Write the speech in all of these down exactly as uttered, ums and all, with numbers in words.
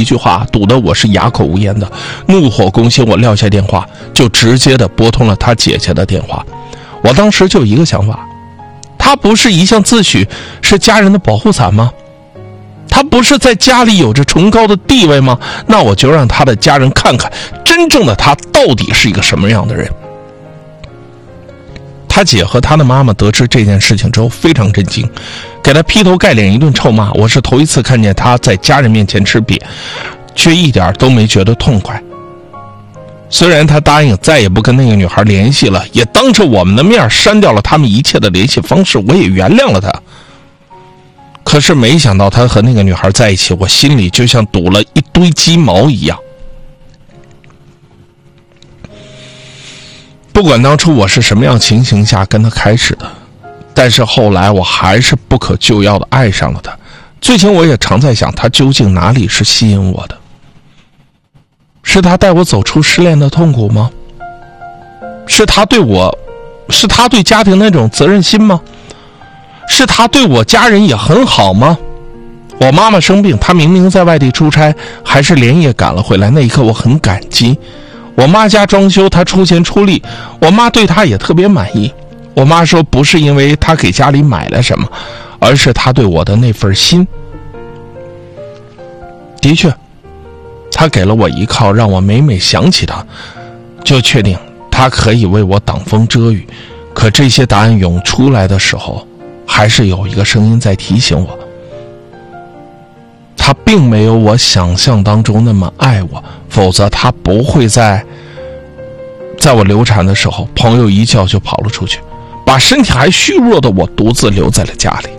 一句话堵得我是哑口无言的，怒火攻心，我撂下电话就直接的拨通了他姐姐的电话。我当时就一个想法，他不是一向自诩是家人的保护伞吗？他不是在家里有着崇高的地位吗？那我就让他的家人看看真正的他到底是一个什么样的人。他姐和他的妈妈得知这件事情之后非常震惊，给他劈头盖脸一顿臭骂。我是头一次看见他在家人面前吃瘪，却一点都没觉得痛快。虽然他答应再也不跟那个女孩联系了，也当着我们的面删掉了他们一切的联系方式，我也原谅了他。可是没想到他和那个女孩在一起，我心里就像堵了一堆鸡毛一样。不管当初我是什么样情形下跟他开始的，但是后来我还是不可救药的爱上了他。最近我也常在想，他究竟哪里是吸引我的？是他带我走出失恋的痛苦吗？是他对我，是他对家庭那种责任心吗？是他对我家人也很好吗？我妈妈生病，他明明在外地出差，还是连夜赶了回来，那一刻我很感激。我妈家装修，他出钱出力，我妈对他也特别满意。我妈说不是因为他给家里买了什么，而是他对我的那份心。的确，他给了我依靠，让我每每想起他就确定他可以为我挡风遮雨。可这些答案涌出来的时候，还是有一个声音在提醒我，他并没有我想象当中那么爱我，否则他不会在在我流产的时候，朋友一叫就跑了出去，把身体还虚弱的我独自留在了家里。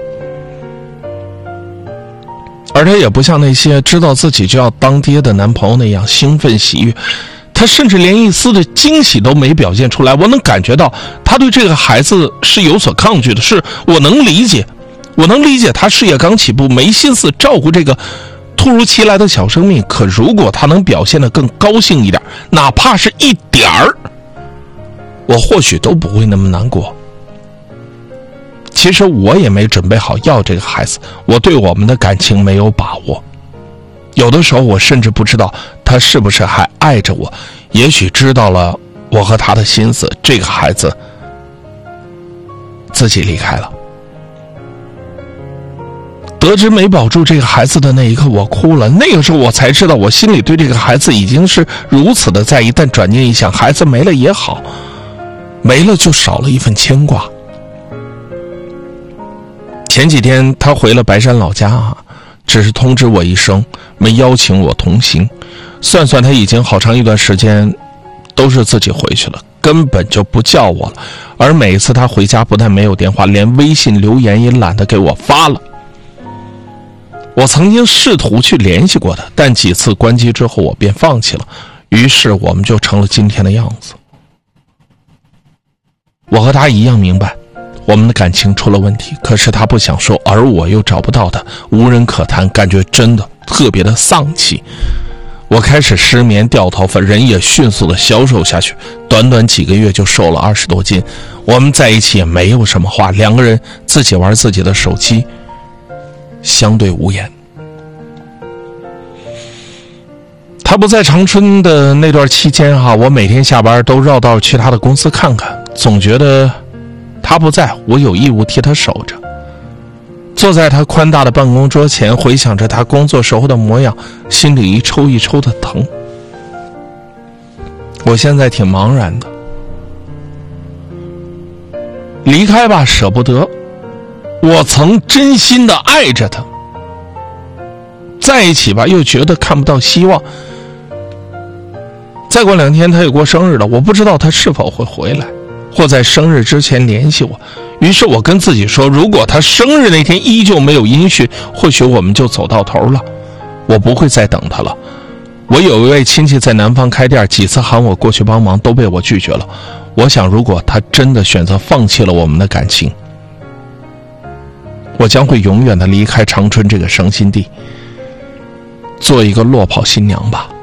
而他也不像那些知道自己就要当爹的男朋友那样兴奋喜悦，他甚至连一丝的惊喜都没表现出来。我能感觉到他对这个孩子是有所抗拒的，是我能理解我能理解他事业刚起步，没心思照顾这个突如其来的小生命。可如果他能表现得更高兴一点，哪怕是一点儿，我或许都不会那么难过。其实我也没准备好要这个孩子，我对我们的感情没有把握。有的时候我甚至不知道他是不是还爱着我，也许知道了我和他的心思，这个孩子自己离开了。得知没保住这个孩子的那一刻，我哭了。那个时候我才知道，我心里对这个孩子已经是如此的在意。但转念一想，孩子没了也好，没了就少了一份牵挂。前几天他回了白山老家啊，只是通知我一声，没邀请我同行。算算他已经好长一段时间都是自己回去了，根本就不叫我了。而每一次他回家，不但没有电话，连微信留言也懒得给我发了。我曾经试图去联系过他，但几次关机之后我便放弃了，于是我们就成了今天的样子。我和他一样明白我们的感情出了问题，可是他不想说，而我又找不到他，无人可谈，感觉真的特别的丧气。我开始失眠掉头发，人也迅速的消瘦下去，短短几个月就瘦了二十多斤。我们在一起也没有什么话，两个人自己玩自己的手机，相对无言。他不在长春的那段期间哈、啊，我每天下班都绕道去他的公司看看，总觉得他不在，我有义务替他守着。坐在他宽大的办公桌前，回想着他工作时候的模样，心里一抽一抽的疼。我现在挺茫然的，离开吧舍不得，我曾真心的爱着他，在一起吧又觉得看不到希望。再过两天他也过生日了，我不知道他是否会回来，或在生日之前联系我。于是我跟自己说，如果他生日那天依旧没有音讯，或许我们就走到头了，我不会再等他了。我有一位亲戚在南方开店，几次喊我过去帮忙都被我拒绝了。我想如果他真的选择放弃了我们的感情，我将会永远的离开长春这个伤心地，做一个落跑新娘吧。